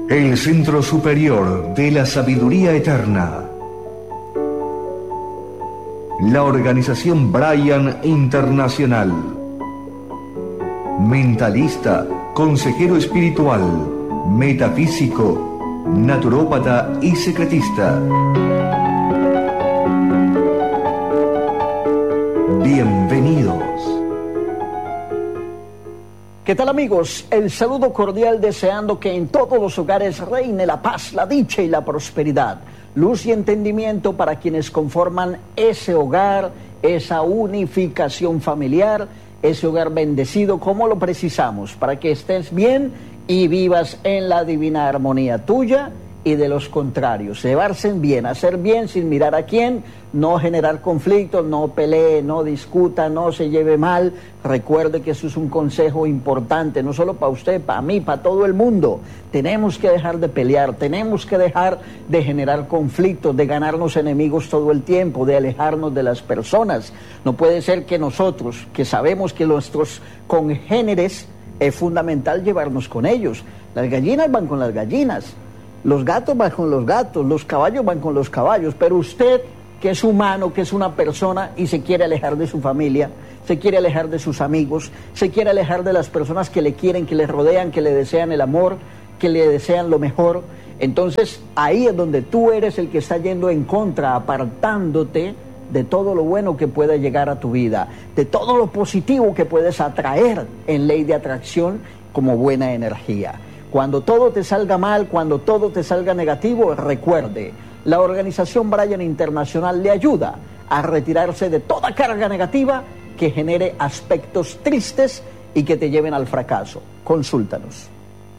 El Centro Superior de la Sabiduría Eterna. La Organización Brian Internacional. Mentalista, consejero espiritual, metafísico, naturópata y secretista. Bienvenidos. ¿Qué tal, amigos? El saludo cordial, deseando que en todos los hogares reine la paz, la dicha y la prosperidad, luz y entendimiento para quienes conforman ese hogar, esa unificación familiar, ese hogar bendecido como lo precisamos, para que estés bien y vivas en la divina armonía tuya y de los contrarios. Llevarse bien, hacer bien sin mirar a quién, no generar conflictos, no pelee, no discuta, no se lleve mal. Recuerde que eso es un consejo importante, no solo para usted, para mí, para todo el mundo. Tenemos que dejar de pelear, tenemos que dejar de generar conflictos, de ganarnos enemigos todo el tiempo, de alejarnos de las personas. No puede ser que nosotros, que sabemos que nuestros congéneres es fundamental llevarnos con ellos. Las gallinas van con las gallinas, los gatos van con los gatos, los caballos van con los caballos, pero usted, que es humano, que es una persona y se quiere alejar de su familia, se quiere alejar de sus amigos, se quiere alejar de las personas que le quieren, que le rodean, que le desean el amor, que le desean lo mejor. Entonces ahí es donde tú eres el que está yendo en contra, apartándote de todo lo bueno que pueda llegar a tu vida, de todo lo positivo que puedes atraer en ley de atracción como buena energía. Cuando todo te salga mal, cuando todo te salga negativo, recuerde, la Organización Brian Internacional le ayuda a retirarse de toda carga negativa que genere aspectos tristes y que te lleven al fracaso. Consúltanos.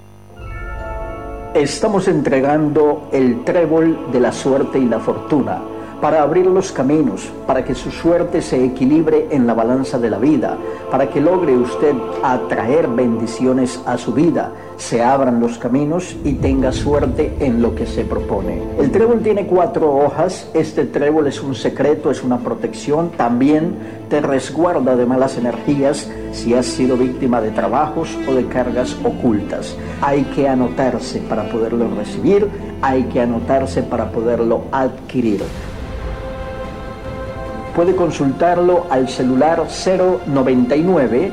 Estamos entregando el trébol de la suerte y la fortuna para abrir los caminos, para que su suerte se equilibre en la balanza de la vida, para que logre usted atraer bendiciones a su vida, se abran los caminos y tenga suerte en lo que se propone. El trébol tiene 4 hojas, este trébol es un secreto, es una protección, también te resguarda de malas energías si has sido víctima de trabajos o de cargas ocultas. Hay que anotarse para poderlo recibir, hay que anotarse para poderlo adquirir. Puede consultarlo al celular 099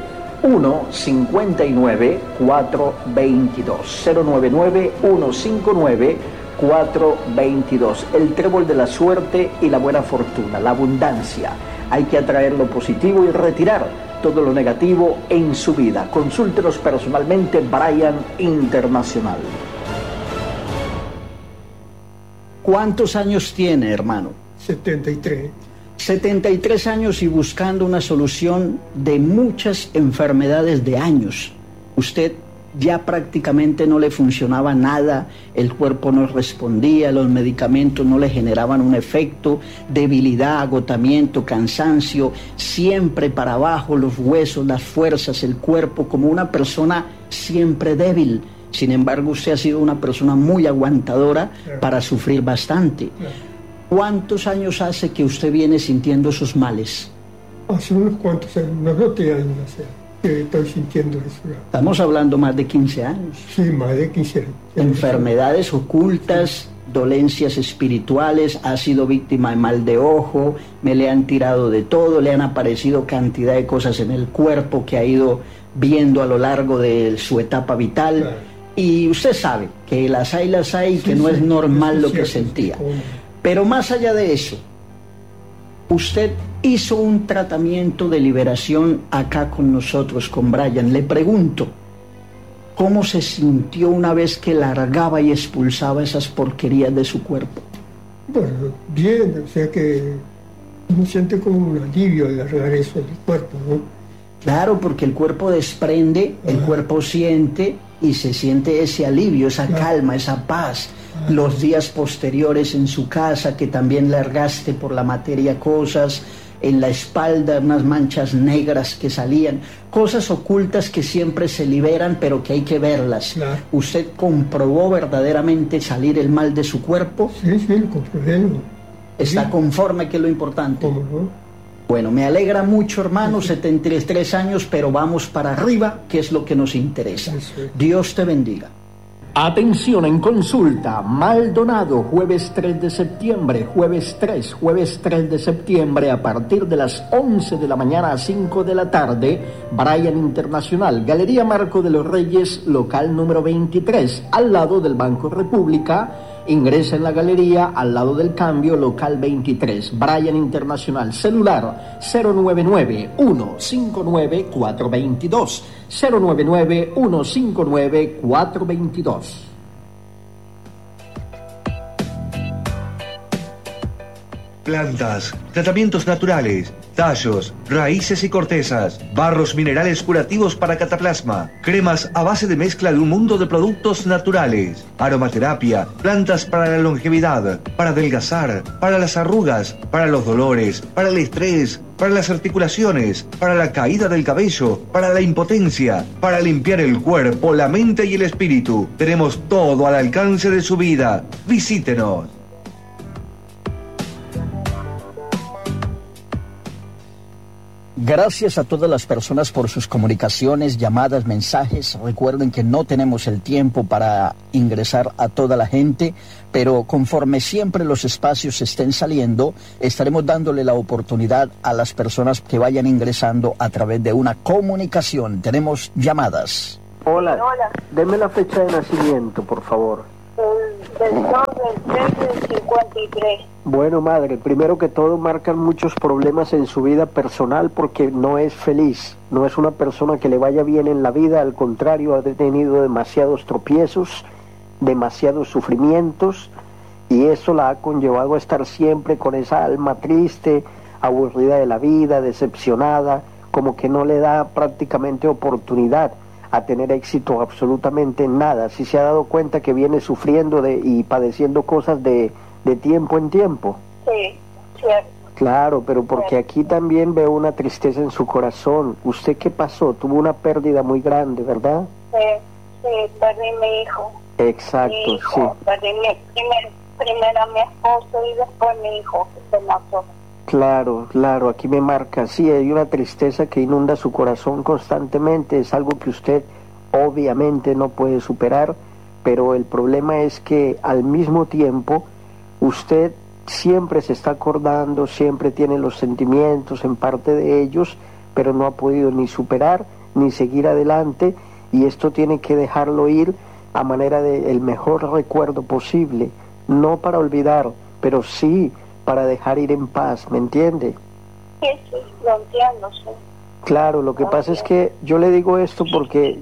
159 422 099 159 422. El trébol de la suerte y la buena fortuna, la abundancia. Hay que atraer lo positivo y retirar todo lo negativo en su vida. Consúltenos personalmente, Brian Internacional. ¿Cuántos años tiene, hermano? 73. 73 años y buscando una solución de muchas enfermedades de años. Usted ya prácticamente no le funcionaba nada, el cuerpo no respondía, los medicamentos no le generaban un efecto, debilidad, agotamiento, cansancio, siempre para abajo, los huesos, las fuerzas, el cuerpo, como una persona siempre débil. Sin embargo, usted ha sido una persona muy aguantadora para sufrir bastante. ¿Cuántos años hace que usted viene sintiendo esos males? Hace unos cuantos años, unos 12 años que estoy sintiendo eso. Estamos hablando más de 15 años. Sí, más de 15 años. Enfermedades ocultas, dolencias espirituales, ha sido víctima de mal de ojo, me le han tirado de todo, le han aparecido cantidad de cosas en el cuerpo que ha ido viendo a lo largo de su etapa vital. Claro. Y usted sabe que las hay, que no es normal lo que sentía. Pero más allá de eso, usted hizo un tratamiento de liberación acá con nosotros, con Brian. Le pregunto, ¿cómo se sintió una vez que largaba y expulsaba esas porquerías de su cuerpo? Bueno, bien, o sea que uno siente como un alivio al largar eso del cuerpo, ¿no? Claro, porque el cuerpo desprende, el cuerpo siente y se siente ese alivio, esa calma, esa paz. Los días posteriores en su casa, que también largaste por la materia cosas, en la espalda unas manchas negras que salían, cosas ocultas que siempre se liberan, pero que hay que verlas. Claro. ¿Usted comprobó verdaderamente salir el mal de su cuerpo? Sí, lo comprobé. ¿Está conforme, que es lo importante? ¿Cómo no? Bueno, me alegra mucho, hermano, 73 años, pero vamos para arriba, que es lo que nos interesa. Dios te bendiga. Atención en consulta, Maldonado, jueves 3 de septiembre, jueves 3 de septiembre, a partir de las 11 de la mañana a 5 de la tarde, Brian Internacional, Galería Marco de los Reyes, local número 23, al lado del Banco República. Ingresa en la galería, al lado del cambio, local 23, Brian Internacional, celular 099-159-422, 099-159-422. Plantas, tratamientos naturales, tallos, raíces y cortezas, barros minerales curativos para cataplasma, cremas a base de mezcla de un mundo de productos naturales, aromaterapia, plantas para la longevidad, para adelgazar, para las arrugas, para los dolores, para el estrés, para las articulaciones, para la caída del cabello, para la impotencia, para limpiar el cuerpo, la mente y el espíritu. Tenemos todo al alcance de su vida. Visítenos. Gracias a todas las personas por sus comunicaciones, llamadas, mensajes. Recuerden que no tenemos el tiempo para ingresar a toda la gente, pero conforme siempre los espacios estén saliendo, estaremos dándole la oportunidad a las personas que vayan ingresando a través de una comunicación. Tenemos llamadas. Hola. Deme la fecha de nacimiento, por favor. Del 2 del 3 del 53. Bueno, madre, primero que todo marcan muchos problemas en su vida personal porque no es feliz, no es una persona que le vaya bien en la vida, al contrario, ha tenido demasiados tropiezos, demasiados sufrimientos, y eso la ha conllevado a estar siempre con esa alma triste, aburrida de la vida, decepcionada, como que no le da prácticamente oportunidad a tener éxito absolutamente en nada. Si se ha dado cuenta que viene sufriendo y padeciendo cosas de tiempo en tiempo. Sí, cierto. Claro, pero porque aquí también veo una tristeza en su corazón. ¿Usted qué pasó? Tuvo una pérdida muy grande, ¿verdad? Sí, perdí mi hijo. Exacto, mi hijo, sí. Perdí primero a mi esposo y después mi hijo que se mató. Claro, aquí me marca, sí, hay una tristeza que inunda su corazón constantemente, es algo que usted obviamente no puede superar, pero el problema es que al mismo tiempo usted siempre se está acordando, siempre tiene los sentimientos en parte de ellos, pero no ha podido ni superar ni seguir adelante, y esto tiene que dejarlo ir a manera de el mejor recuerdo posible, no para olvidar, pero sí para dejar ir en paz, ¿me entiende? Sí, lo entiendo, sí. Claro, lo que pasa es que yo le digo esto porque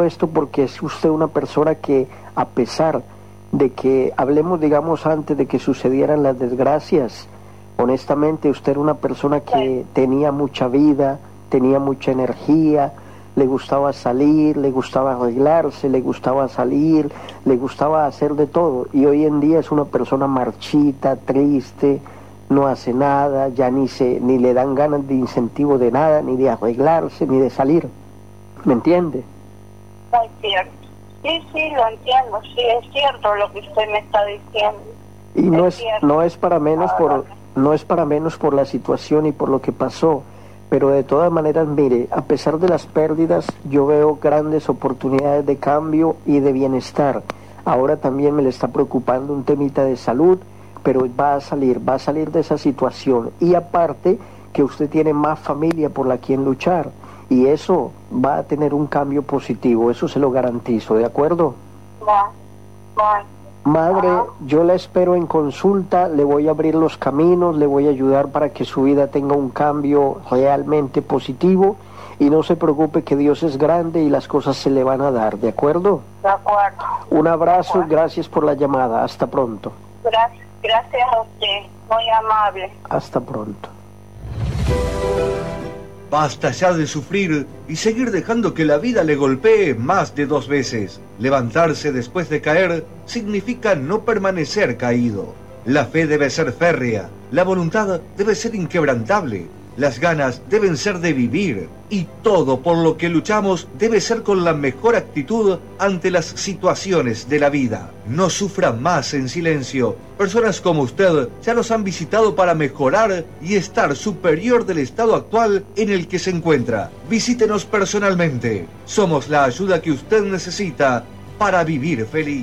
es usted una persona que, a pesar de que hablemos, digamos, antes de que sucedieran las desgracias, honestamente usted era una persona que tenía mucha vida, tenía mucha energía, le gustaba salir, le gustaba arreglarse, le gustaba salir, le gustaba hacer de todo, y hoy en día es una persona marchita, triste, no hace nada, ya ni le dan ganas de incentivo de nada, ni de arreglarse, ni de salir, ¿me entiende? Es cierto. Sí, lo entiendo, sí, es cierto lo que usted me está diciendo. Y no es para menos por la situación y por lo que pasó. Pero de todas maneras, mire, a pesar de las pérdidas, yo veo grandes oportunidades de cambio y de bienestar. Ahora también me le está preocupando un temita de salud, pero va a salir de esa situación. Y aparte, que usted tiene más familia por la quien luchar. Y eso va a tener un cambio positivo, eso se lo garantizo, ¿de acuerdo? Madre, yo la espero en consulta, le voy a abrir los caminos, le voy a ayudar para que su vida tenga un cambio realmente positivo, y no se preocupe que Dios es grande y las cosas se le van a dar, ¿de acuerdo? De acuerdo. Un abrazo, gracias por la llamada, hasta pronto. Gracias a usted, muy amable. Hasta pronto. Basta ya de sufrir y seguir dejando que la vida le golpee más de 2 veces. Levantarse después de caer significa no permanecer caído. La fe debe ser férrea, la voluntad debe ser inquebrantable, las ganas deben ser de vivir, y todo por lo que luchamos debe ser con la mejor actitud ante las situaciones de la vida. No sufra más en silencio. Personas como usted ya nos han visitado para mejorar y estar superior del estado actual en el que se encuentra. Visítenos personalmente. Somos la ayuda que usted necesita para vivir feliz.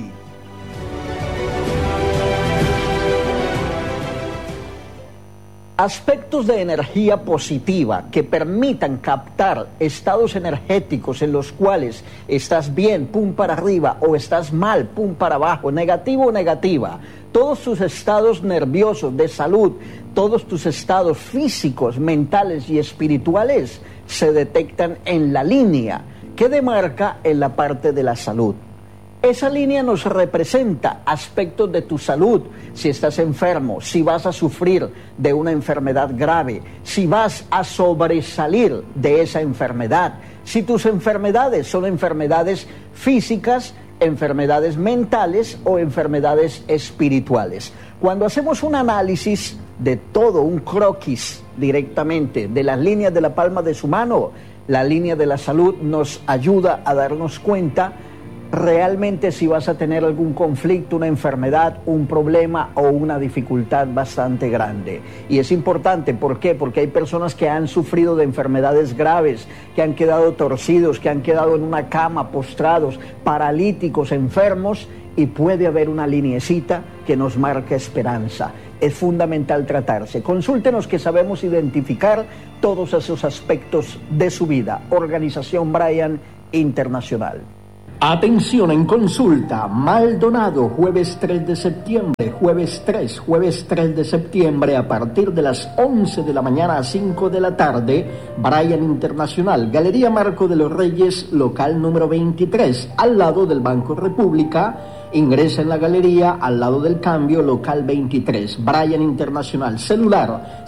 Aspectos de energía positiva que permitan captar estados energéticos en los cuales estás bien, pum para arriba, o estás mal, pum para abajo, negativo o negativa. Todos tus estados nerviosos, de salud, todos tus estados físicos, mentales y espirituales se detectan en la línea que demarca en la parte de la salud. Esa línea nos representa aspectos de tu salud, si estás enfermo, si vas a sufrir de una enfermedad grave, si vas a sobresalir de esa enfermedad, si tus enfermedades son enfermedades físicas, enfermedades mentales o enfermedades espirituales. Cuando hacemos un análisis de todo, un croquis directamente de las líneas de la palma de su mano, la línea de la salud nos ayuda a darnos cuenta realmente si vas a tener algún conflicto, una enfermedad, un problema o una dificultad bastante grande. Y es importante, ¿por qué? Porque hay personas que han sufrido de enfermedades graves, que han quedado torcidos, que han quedado en una cama, postrados, paralíticos, enfermos, y puede haber una lineecita que nos marca esperanza. Es fundamental tratarse. Consúltenos que sabemos identificar todos esos aspectos de su vida. Organización Brian Internacional. Atención en consulta, Maldonado, jueves 3 de septiembre, jueves 3 de septiembre a partir de las 11 de la mañana a 5 de la tarde, Brian Internacional, Galería Marco de los Reyes, local número 23, al lado del Banco República. Ingresa en la galería al lado del cambio, local 23, Brian Internacional, celular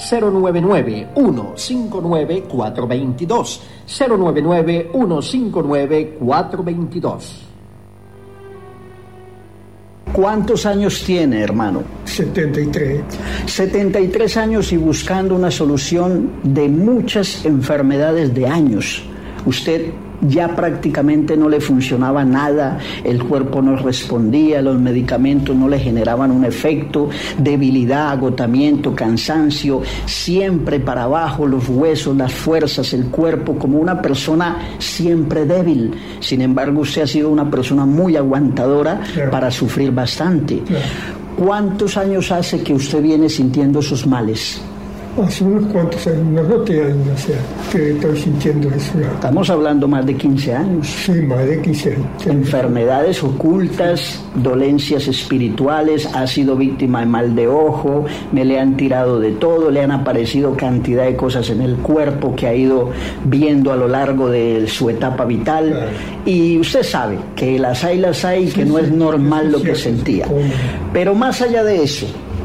099-159-422, 099-159-422. ¿Cuántos años tiene, hermano? 73. 73 años y buscando una solución de muchas enfermedades de años. Usted ya prácticamente no le funcionaba nada, el cuerpo no respondía, los medicamentos no le generaban un efecto, debilidad, agotamiento, cansancio, siempre para abajo, los huesos, las fuerzas, el cuerpo, como una persona siempre débil. Sin embargo, usted ha sido una persona muy aguantadora, claro, para sufrir bastante. Claro. ¿Cuántos años hace que usted viene sintiendo esos males? Hace unos cuantos años, unos 7 años, o sea, que estoy sintiendo eso. Estamos hablando más de 15 años. Sí, más de 15 años. Enfermedades ocultas, dolencias espirituales, ha sido víctima de mal de ojo, me le han tirado de todo, le han aparecido cantidad de cosas en el cuerpo que ha ido viendo a lo largo de su etapa vital. Claro. Y usted sabe que las hay, sí, que no es normal lo que sentía. Pero más allá de eso,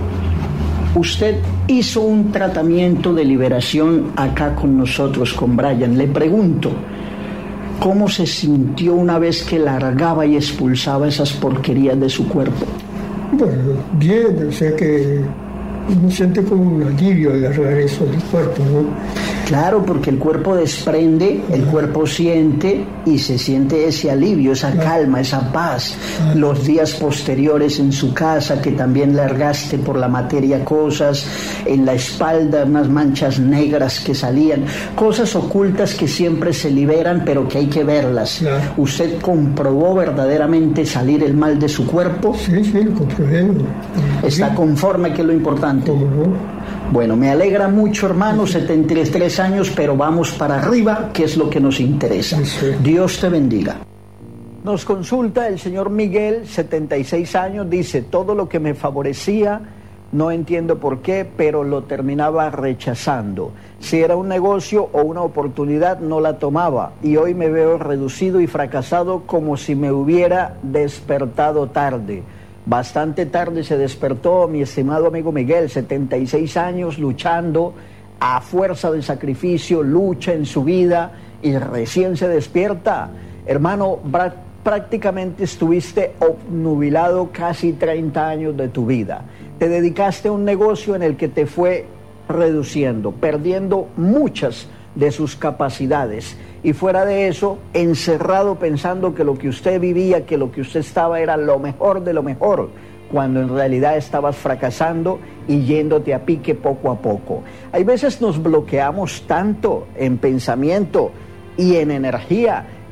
usted hizo un tratamiento de liberación acá con nosotros, con Brian. Le pregunto, ¿cómo se sintió una vez que largaba y expulsaba esas porquerías de su cuerpo? Bueno, bien, o sea que uno siente como un alivio al largar eso del cuerpo, ¿no? Claro, porque el cuerpo desprende, el cuerpo siente y se siente ese alivio, esa calma, esa paz. Los días posteriores en su casa, que también largaste por la materia cosas, en la espalda unas manchas negras que salían, cosas ocultas que siempre se liberan, pero que hay que verlas. Claro. ¿Usted comprobó verdaderamente salir el mal de su cuerpo? Sí, lo comprobé. ¿Está conforme, que es lo importante? ¿Cómo no? Bueno, me alegra mucho, hermano, 73 años, pero vamos para arriba, que es lo que nos interesa. Sí. Dios te bendiga. Nos consulta el señor Miguel, 76 años, dice, todo lo que me favorecía, no entiendo por qué, pero lo terminaba rechazando. Si era un negocio o una oportunidad, no la tomaba. Y hoy me veo reducido y fracasado como si me hubiera despertado tarde. Bastante tarde se despertó mi estimado amigo Miguel, 76 años luchando a fuerza de sacrificio, lucha en su vida y recién se despierta. Hermano, prácticamente estuviste obnubilado casi 30 años de tu vida. Te dedicaste a un negocio en el que te fue reduciendo, perdiendo muchas de sus capacidades. Y fuera de eso, encerrado pensando que lo que usted vivía, que lo que usted estaba era lo mejor de lo mejor, cuando en realidad estabas fracasando y yéndote a pique poco a poco. Hay veces nos bloqueamos tanto en pensamiento y en energía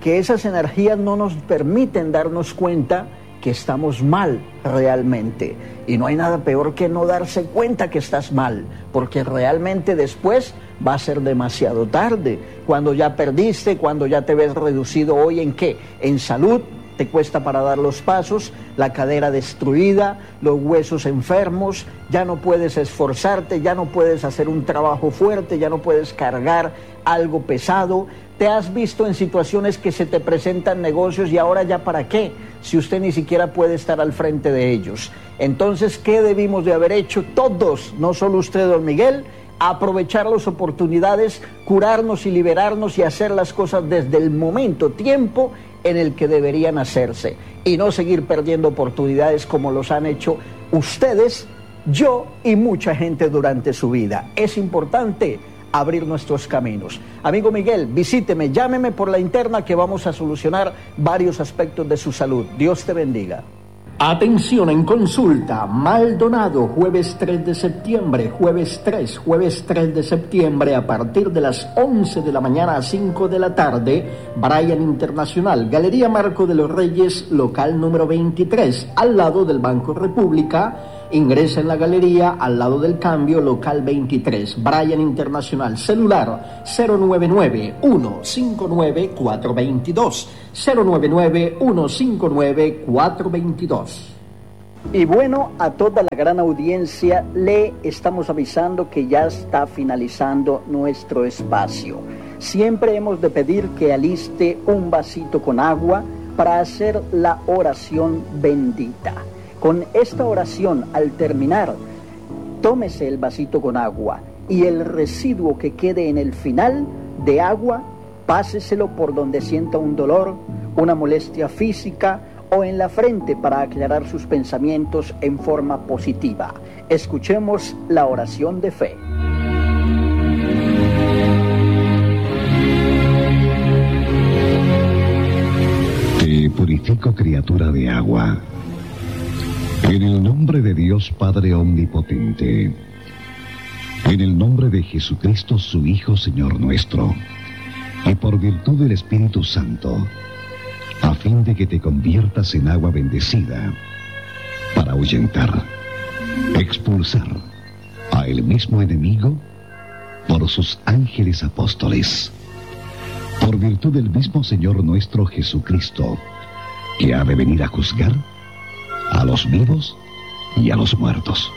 que esas energías no nos permiten darnos cuenta que estamos mal realmente. Y no hay nada peor que no darse cuenta que estás mal, porque realmente después va a ser demasiado tarde, cuando ya perdiste, cuando ya te ves reducido hoy en ¿qué? En salud, te cuesta para dar los pasos, la cadera destruida, los huesos enfermos, ya no puedes esforzarte, ya no puedes hacer un trabajo fuerte, ya no puedes cargar algo pesado. Te has visto en situaciones que se te presentan negocios y ahora ya para qué, si usted ni siquiera puede estar al frente de ellos. Entonces, ¿qué debimos de haber hecho todos? No solo usted, don Miguel, aprovechar las oportunidades, curarnos y liberarnos y hacer las cosas desde el tiempo en el que deberían hacerse y no seguir perdiendo oportunidades como los han hecho ustedes, yo y mucha gente durante su vida. Es importante abrir nuestros caminos. Amigo Miguel, visíteme, llámeme por la interna que vamos a solucionar varios aspectos de su salud. Dios te bendiga. Atención en consulta, Maldonado, jueves 3 de septiembre, jueves 3 de septiembre, a partir de las 11 de la mañana a 5 de la tarde, Bryan Internacional, Galería Marco de los Reyes, local número 23, al lado del Banco República. Ingresa en la galería, al lado del cambio, local 23, Bryan Internacional, celular 099-159-422, 099-159-422. Y bueno, a toda la gran audiencia le estamos avisando que ya está finalizando nuestro espacio. Siempre hemos de pedir que aliste un vasito con agua para hacer la oración bendita. Con esta oración, al terminar, tómese el vasito con agua y el residuo que quede en el final de agua, páseselo por donde sienta un dolor, una molestia física o en la frente para aclarar sus pensamientos en forma positiva. Escuchemos la oración de fe. Te purifico, criatura de agua. En el nombre de Dios Padre Omnipotente, en el nombre de Jesucristo, su Hijo, Señor nuestro, y por virtud del Espíritu Santo, a fin de que te conviertas en agua bendecida, para ahuyentar, expulsar a el mismo enemigo por sus ángeles apóstoles, por virtud del mismo Señor nuestro Jesucristo, que ha de venir a juzgar a los vivos y a los muertos.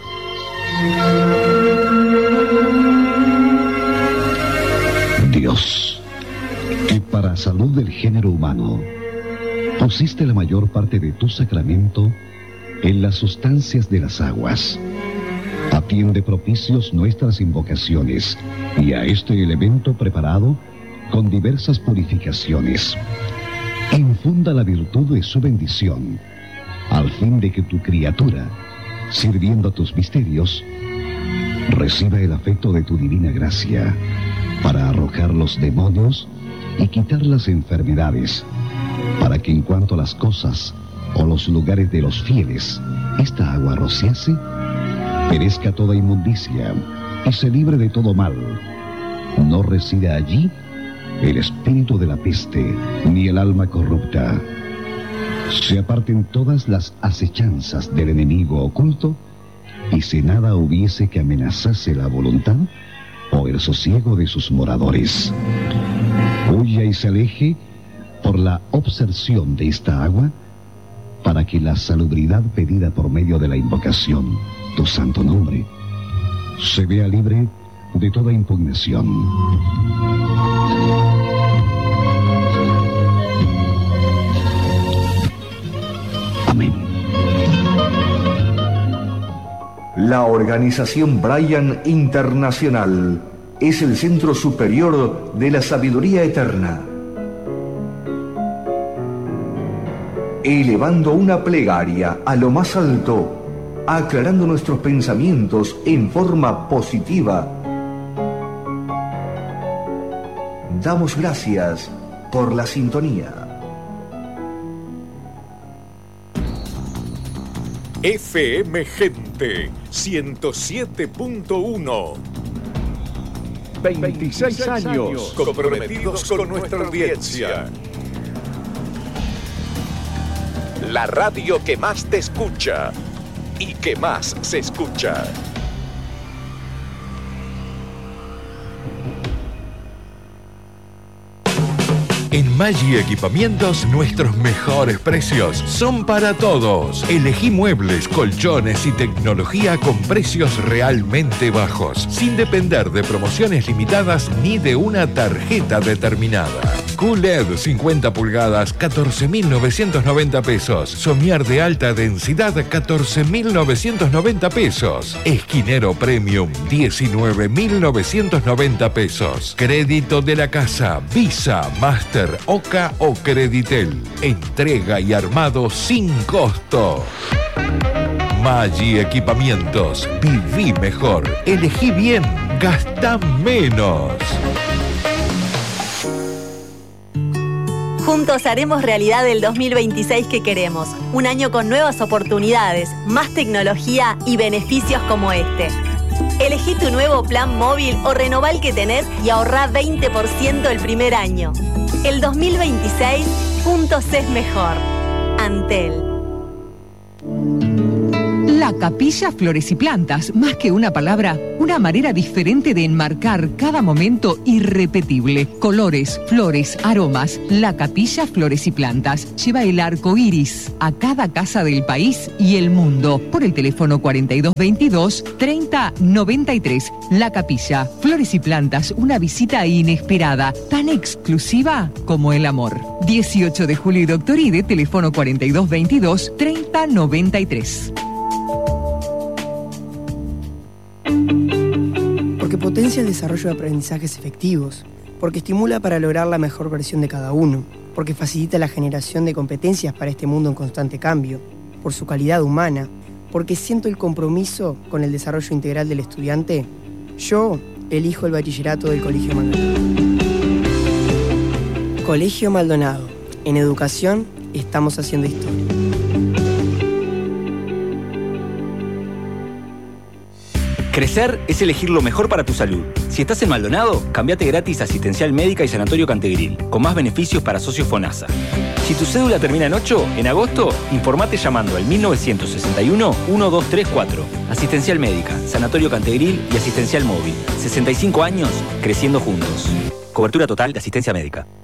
Dios, que para salud del género humano pusiste la mayor parte de tu sacramento en las sustancias de las aguas, atiende propicios nuestras invocaciones y a este elemento preparado con diversas purificaciones. Infunda la virtud de su bendición, al fin de que tu criatura, sirviendo a tus misterios, reciba el afecto de tu divina gracia para arrojar los demonios y quitar las enfermedades, para que en cuanto a las cosas o los lugares de los fieles esta agua rociase, perezca toda inmundicia y se libre de todo mal. No resida allí el espíritu de la peste ni el alma corrupta. Se aparten todas las acechanzas del enemigo oculto, y si nada hubiese que amenazase la voluntad o el sosiego de sus moradores, huya y se aleje por la obserción de esta agua, para que la salubridad pedida por medio de la invocación, tu santo nombre, se vea libre de toda impugnación. Amén. La organización Bryan Internacional es el centro superior de la sabiduría eterna. Elevando una plegaria a lo más alto, aclarando nuestros pensamientos en forma positiva, damos gracias por la sintonía. FM Gente 107.1. 26 años comprometidos con nuestra audiencia. La radio que más te escucha y que más se escucha. En Maggi Equipamientos, nuestros mejores precios son para todos. Elegí muebles, colchones y tecnología con precios realmente bajos, sin depender de promociones limitadas ni de una tarjeta determinada. QLED 50 pulgadas, 14.990 pesos. Somier de alta densidad, 14.990 pesos. Esquinero Premium, 19.990 pesos. Crédito de la casa, Visa, Master, Oca o Creditel. Entrega y armado sin costo. Maggi Equipamientos. Viví mejor. Elegí bien. Gastá menos. Juntos haremos realidad el 2026 que queremos. Un año con nuevas oportunidades, más tecnología y beneficios como este. Elegí tu nuevo plan móvil o renová el que tenés y ahorrá 20% el primer año. El 2026, juntos es mejor. Antel. La Capilla Flores y Plantas, más que una palabra, una manera diferente de enmarcar cada momento irrepetible. Colores, flores, aromas. La Capilla Flores y Plantas lleva el arco iris a cada casa del país y el mundo. Por el teléfono 4222-3093. La Capilla Flores y Plantas, una visita inesperada, tan exclusiva como el amor. 18 de julio y Doctor Ide, teléfono 4222-3093. Porque potencia el desarrollo de aprendizajes efectivos, porque estimula para lograr la mejor versión de cada uno, porque facilita la generación de competencias para este mundo en constante cambio, por su calidad humana, porque siento el compromiso con el desarrollo integral del estudiante, yo elijo el bachillerato del Colegio Maldonado. Colegio Maldonado. En educación estamos haciendo historia. Crecer es elegir lo mejor para tu salud. Si estás en Maldonado, cambiate gratis a Asistencial Médica y Sanatorio Cantegril, con más beneficios para socios FONASA. Si tu cédula termina en 8, en agosto, informate llamando al 1961-1234. Asistencial Médica, Sanatorio Cantegril y Asistencial Móvil. 65 años, creciendo juntos. Cobertura total de asistencia médica.